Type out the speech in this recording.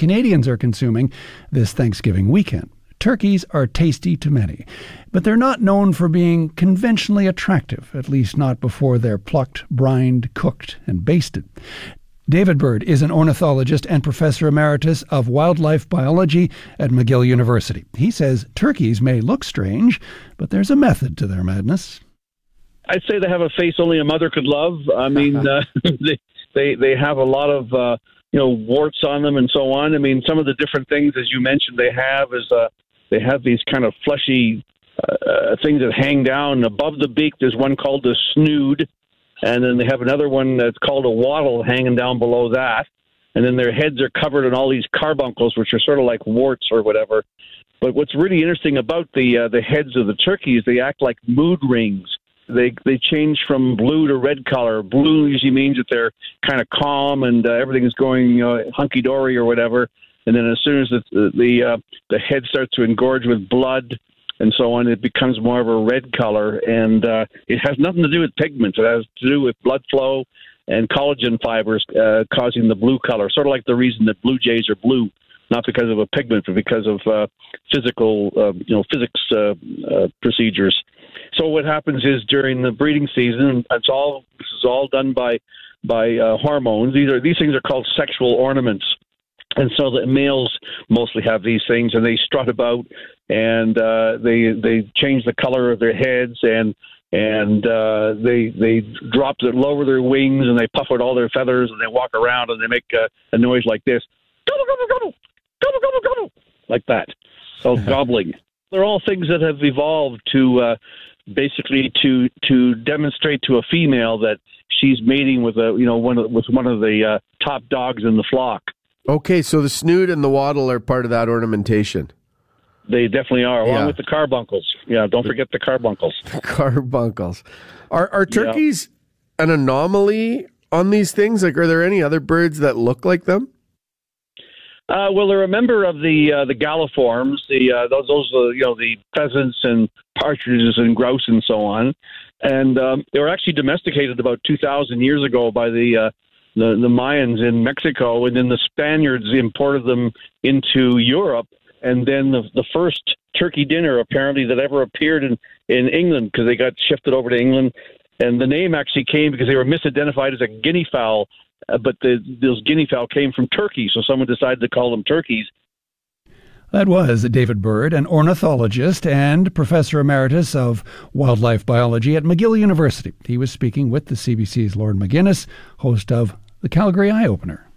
Canadians are consuming this Thanksgiving weekend. Turkeys are tasty to many, but they're not known for being conventionally attractive, at least not before they're plucked, brined, cooked, and basted. David Bird is an ornithologist and professor emeritus of wildlife biology at McGill University. He says turkeys may look strange, but there's a method to their madness. I'd say they have a face only a mother could love. I mean, they have a lot of warts on them and so on. I mean, some of the different things, as you mentioned, they have these kind of fleshy things that hang down above the beak. There's one called the snood, and then they have another one that's called a wattle hanging down below that. And then their heads are covered in all these carbuncles, which are sort of like warts or whatever. But what's really interesting about the heads of the turkeys, they act like mood rings. They change from blue to red color. Blue usually means that they're kind of calm and everything is going hunky-dory or whatever. And then as soon as the head starts to engorge with blood and so on, it becomes more of a red color. And it has nothing to do with pigments. It has to do with blood flow and collagen fibers causing the blue color, sort of like the reason that blue jays are blue, not because of a pigment, but because of physics procedures. So what happens is during the breeding season, this is all done by hormones. These things are called sexual ornaments. And so the males mostly have these things, and they strut about, and they change the color of their heads, and they lower their wings, and they puff out all their feathers, and they walk around, and they make a noise like this, gobble, gobble, gobble, gobble, gobble, gobble, like that. So gobbling. They're all things that have evolved to basically to demonstrate to a female that she's mating with one of the top dogs in the flock. Okay, so the snood and the wattle are part of that ornamentation. They definitely are, along with the carbuncles. Yeah, don't forget the carbuncles. Carbuncles. Are turkeys an anomaly on these things? Like, are there any other birds that look like them? Well, they're a member of the galliforms. Those are the pheasants and partridges and grouse and so on. And they were actually domesticated about 2,000 years ago by the Mayans in Mexico, and then the Spaniards imported them into Europe. And then the first turkey dinner, apparently, that ever appeared in England, because they got shifted over to England. And the name actually came because they were misidentified as a guinea fowl, but those guinea fowl came from Turkey, so someone decided to call them turkeys. That was David Bird, an ornithologist and professor emeritus of wildlife biology at McGill University. He was speaking with the CBC's Lauren McGuinness, host of the Calgary Eye Opener.